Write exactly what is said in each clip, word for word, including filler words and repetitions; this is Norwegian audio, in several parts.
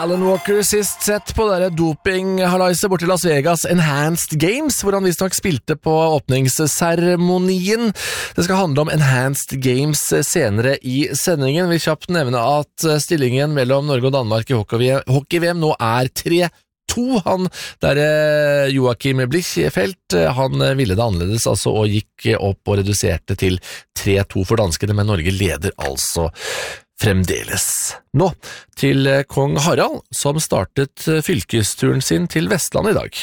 Alan Walker sist sett på dere doping-halaise bort til Las Vegas Enhanced Games, hvor han visstnok spilte på åpningsseremonien. Det skal handle om Enhanced Games senere i sendingen. Vi kjapt nevne at stillingen mellom Norge og Danmark i hockey-V M nå er tre to. Han der Joachim Blichfeldt, han ville det annerledes altså, og gikk opp og reduserte til tre to for danskene, men Norge leder altså fremdeles. Nå til kong Harald, som startet fylkesturen sin til Vestland i dag.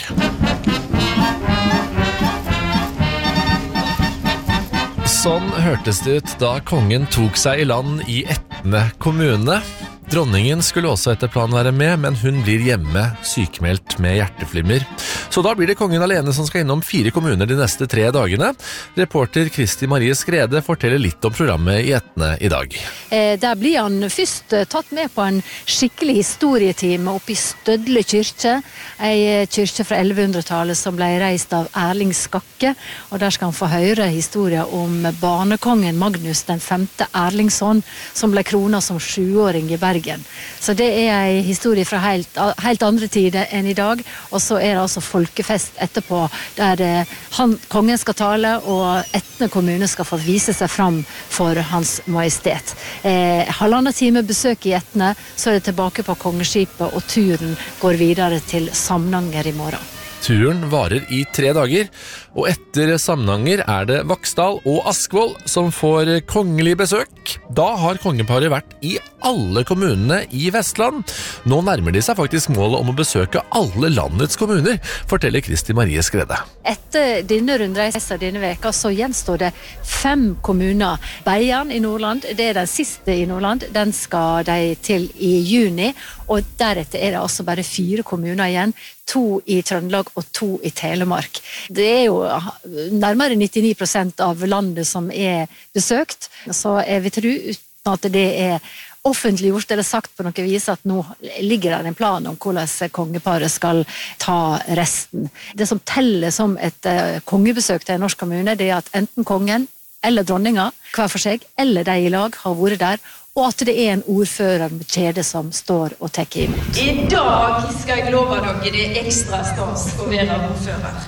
Sånn hørtes det ut da kongen tok seg i land i Etne kommune. Dronningen skulle også etter planen være med, men hun blir hjemme sykemeldt med hjerteflimmer. Så da blir det kongen alene som skal innom fire kommuner de neste tre dagene. Reporter Kristi Marie Skrede forteller litt om programmet i Etne i dag. Eh, der blir han først tatt med på en skikkelig historietime oppe i Stødle kyrkje, en kyrkje fra ellevehundretallet som ble reist av Erling Skakke, og der skal han få høre historien om barnekongen Magnus den femte Erlingsson, som ble krona som sjuåring i Bergen. Så det er en historie fra helt, helt andre tider enn i dag, og så er det altså folkefest etterpå, der han, kongen skal tale, og Etne kommune skal få vise seg fram for hans majestet. Eh, halvannen time besøk i Etne, så er det tilbake på kongeskipet, og turen går videre til Samnanger i morgen. Turen varer i tre dager, og etter Samnanger er det Vaksdal og Askvoll som får kongelig besøk. Da har kongeparet vært i alle kommunene i Vestland. Nå nærmer de seg faktisk målet om å besøke alle landets kommuner, forteller Kristi Marie Skrede. Etter denne rundreisen denne veka så gjenstår det fem kommuner. Beiarn i Nordland, det er den siste i Nordland, den skal de til i juni, og deretter er det altså bare fire kommuner igjen, to i Trøndelag og to i Telemark. Det er jo nærmere nittini prosent av landet som er besøkt, så jeg vil tro uten at det er offentliggjort eller sagt på noe vis at nå ligger det en plan om hvordan kongeparet skal ta resten. Det som teller som et kongebesøk til en norsk kommune, det er at enten kongen eller dronninga, hver for seg, eller de i lag har vært der, og at det er en ordfører med kjede som står og tekker imot. I dag skal jeg love dere det er ekstra stas å være ordfører.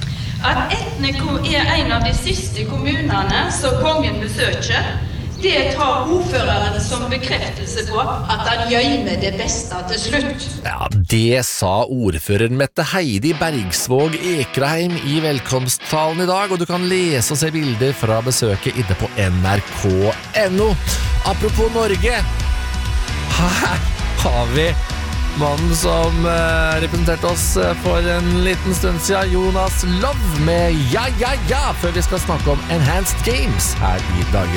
At Etne er en av de siste kommunene som kongen besøker, det tar ordføreren som bekreftelse på at han gjør med det beste til slutt. Ja, det sa ordfører Mette Heidi Bergsvåg Ekraheim i velkomsttalen i dag, og du kan lese og se bilder fra besøket inne på N R K punktum N O. Apropos Norge, her har vi mannen som uh, representerte oss for en liten stund siden, Jonas Love med Ja, ja, ja, før vi skal snakke om Enhanced Games her i dagen.